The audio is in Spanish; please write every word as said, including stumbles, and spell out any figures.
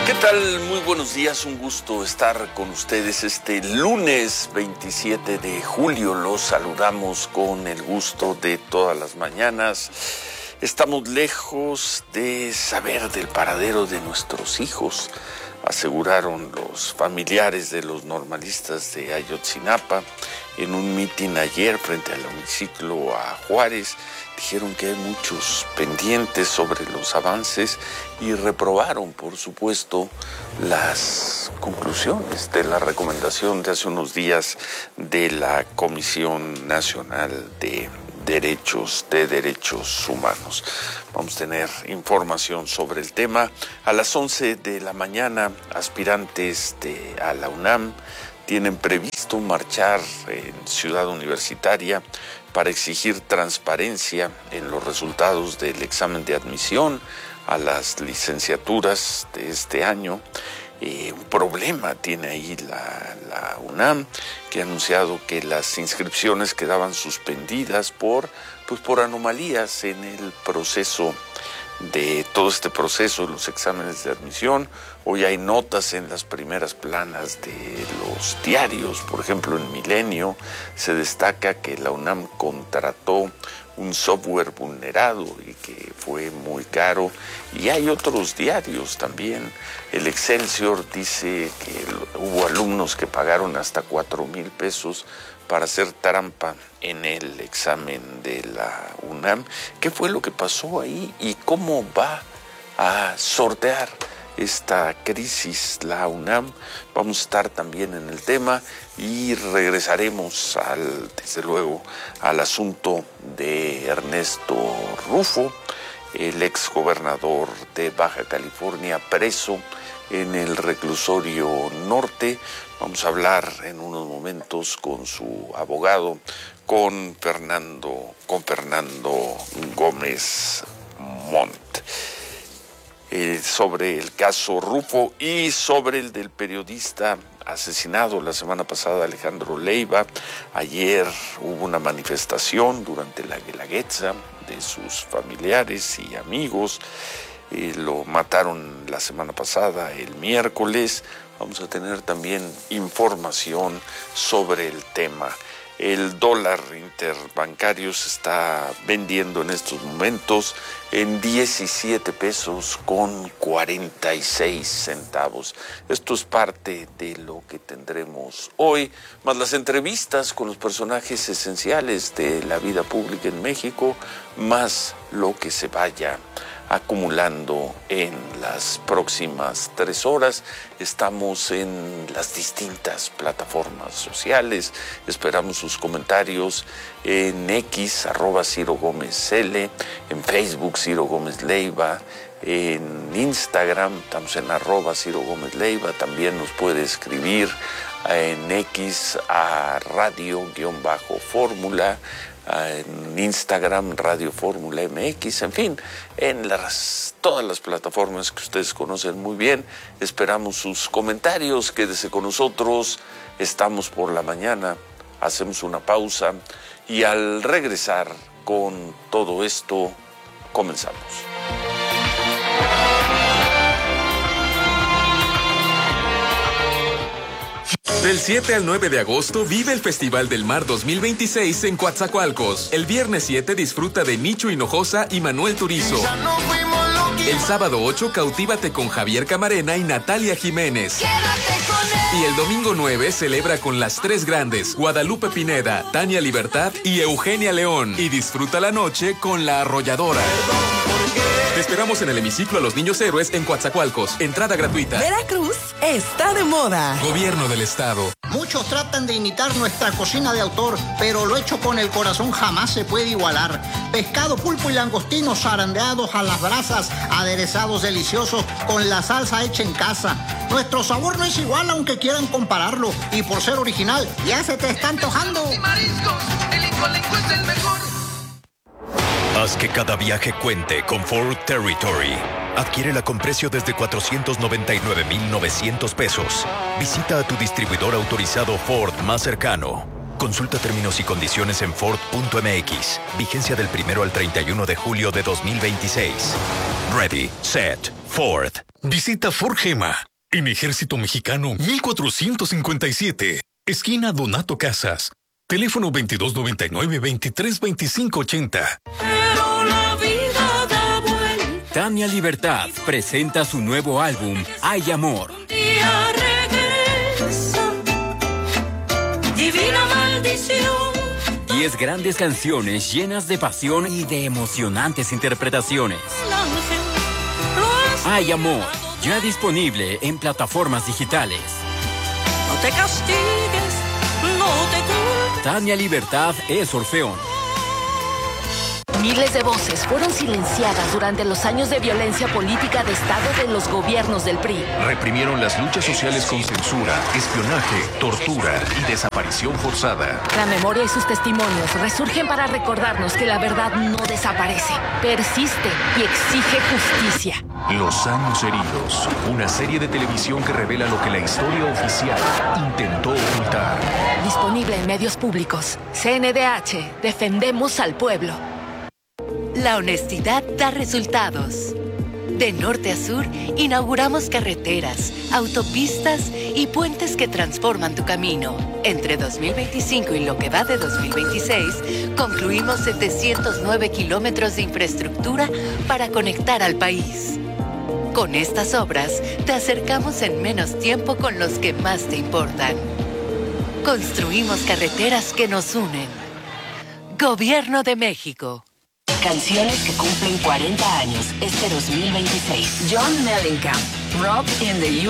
¿Qué tal? Muy buenos días, un gusto estar con ustedes este lunes veintisiete de julio. Los saludamos con el gusto de todas las mañanas. Estamos lejos de saber del paradero de nuestros hijos, aseguraron los familiares de los normalistas de Ayotzinapa en un mitin ayer frente al hemiciclo a Juárez. Dijeron que hay muchos pendientes sobre los avances y reprobaron, por supuesto, las conclusiones de la recomendación de hace unos días de la Comisión Nacional de Derechos de Derechos Humanos. Vamos a tener información sobre el tema. A las once de la mañana, aspirantes de, a la UNAM tienen previsto marchar en Ciudad Universitaria para exigir transparencia en los resultados del examen de admisión a las licenciaturas de este año. Eh, un problema tiene ahí la, la UNAM, que ha anunciado que las inscripciones quedaban suspendidas por, pues por anomalías en el proceso de todo este proceso, los exámenes de admisión. Hoy hay notas en las primeras planas de los diarios. Por ejemplo, en Milenio se destaca que la UNAM contrató un software vulnerado y que fue muy caro. Y hay otros diarios también. El Excelsior dice que hubo alumnos que pagaron hasta cuatro mil pesos para hacer trampa en el examen de la UNAM. ¿Qué fue lo que pasó ahí y cómo va a sortear esta crisis la UNAM? Vamos a estar también en el tema y regresaremos al, desde luego, al asunto de Ernesto Rufo, el exgobernador de Baja California, preso en el reclusorio norte. Vamos a hablar en unos momentos con su abogado, con Fernando, con Fernando Gómez Montt, eh, sobre el caso Rufo y sobre el del periodista asesinado la semana pasada, Alejandro Leiva. Ayer hubo una manifestación durante la Guelaguetza de sus familiares y amigos. Eh, lo mataron la semana pasada, el miércoles. Vamos a tener también información sobre el tema. El dólar interbancario se está vendiendo en estos momentos en diecisiete pesos con cuarenta y seis centavos. Esto es parte de lo que tendremos hoy, más las entrevistas con los personajes esenciales de la vida pública en México, más lo que se vaya acumulando en las próximas tres horas. Estamos en las distintas plataformas sociales. Esperamos sus comentarios en X, arroba Ciro Gómez L, en Facebook, Ciro Gómez Leiva, en Instagram, estamos en arroba Ciro Gómez Leiva. También nos puede escribir en X a radio-fórmula, en Instagram, Radio Fórmula M X, en fin, en las, todas las plataformas que ustedes conocen muy bien. Esperamos sus comentarios, quédese con nosotros, estamos por la mañana, hacemos una pausa y al regresar con todo esto, comenzamos. Del siete al nueve de agosto vive el Festival del Mar dos mil veintiséis en Coatzacoalcos. El viernes siete disfruta de Nicho Hinojosa y Manuel Turizo. El sábado ocho cautívate con Javier Camarena y Natalia Jiménez. Y el domingo nueve celebra con las tres grandes, Guadalupe Pineda, Tania Libertad y Eugenia León. Y disfruta la noche con La Arrolladora. Te esperamos en el hemiciclo a los Niños Héroes en Coatzacoalcos. Entrada gratuita. Veracruz está de moda. Gobierno del Estado. Muchos tratan de imitar nuestra cocina de autor, pero lo hecho con el corazón jamás se puede igualar. Pescado, pulpo y langostinos zarandeados a las brasas, aderezados deliciosos con la salsa hecha en casa. Nuestro sabor no es igual aunque quieran compararlo, y por ser original ya se te está antojando. Y mariscos, el Incolenco es el mejor. Haz que cada viaje cuente con Ford Territory. Adquiérela con precio desde cuatrocientos noventa y nueve mil novecientos pesos. Visita a tu distribuidor autorizado Ford más cercano. Consulta términos y condiciones en Ford punto M X. Vigencia del primero al treinta y uno de julio de dos mil veintiséis. Ready, set, Ford. Visita Ford Gema en Ejército Mexicano mil cuatrocientos cincuenta y siete, esquina Donato Casas. Teléfono veintidós noventa y nueve, veintitrés veinticinco ochenta. Pero la vida da vuelta. Tania Libertad presenta su nuevo álbum, Hay Amor. Un día regresa, divina maldición. Diez grandes canciones llenas de pasión y de emocionantes interpretaciones. Hay Amor, ya disponible en plataformas digitales. No te castigues, no te culpes. Tania Libertad es Orfeón. Miles de voces fueron silenciadas durante los años de violencia política de Estado de los gobiernos del P R I. Reprimieron las luchas sociales con censura, espionaje, tortura y desaparición forzada. La memoria y sus testimonios resurgen para recordarnos que la verdad no desaparece, persiste y exige justicia. Los años heridos, una serie de televisión que revela lo que la historia oficial intentó ocultar. Disponible en medios públicos. C N D H, defendemos al pueblo. La honestidad da resultados. De norte a sur, inauguramos carreteras, autopistas y puentes que transforman tu camino. Entre dos mil veinticinco y lo que va de dos mil veintiséis, concluimos setecientos nueve kilómetros de infraestructura para conectar al país. Con estas obras, te acercamos en menos tiempo con los que más te importan. Construimos carreteras que nos unen. Gobierno de México. Canciones que cumplen cuarenta años este dos mil veintiséis. John Mellencamp, Rock in the U